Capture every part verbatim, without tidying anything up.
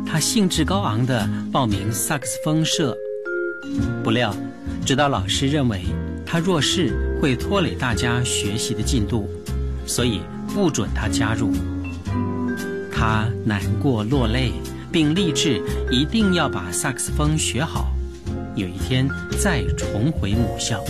他兴致高昂地报名萨克斯风社。不料，指导老师认为他弱势会拖累大家学习的进度，所以不准他加入。他难过落泪，并立志一定要把萨克斯风学好，有一天再重回母校。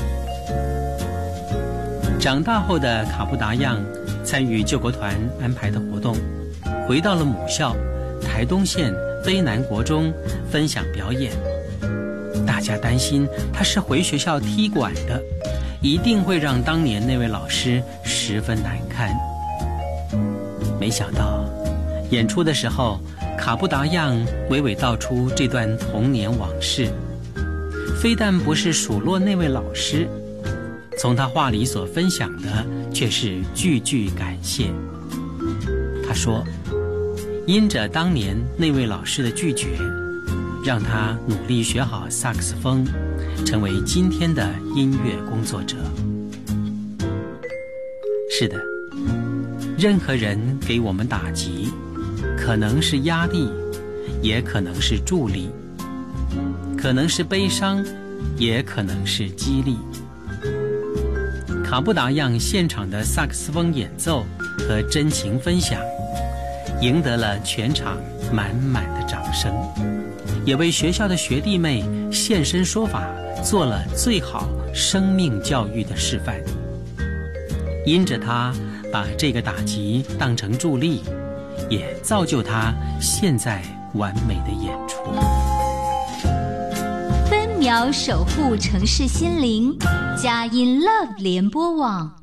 长大后的卡布达样参与救国团安排的活动，回到了母校台东县卑南国中分享表演。大家担心他是回学校踢馆的，一定会让当年那位老师十分难堪。没想到演出的时候，卡布达样娓娓道出这段童年往事，非但不是数落那位老师，从他话里所分享的却是句句感谢。他说，因着当年那位老师的拒绝，让他努力学好萨克斯风，成为今天的音乐工作者。是的，任何人给我们打击，可能是压力，也可能是助力，可能是悲伤，也可能是激励。卡布达样现场的萨克斯风演奏和真情分享，赢得了全场满满的掌声，也为学校的学弟妹现身说法做了最好生命教育的示范。因着他把这个打击当成助力，也造就他现在完美的演出。 分秒守护城市心灵，佳音 Love 联播网。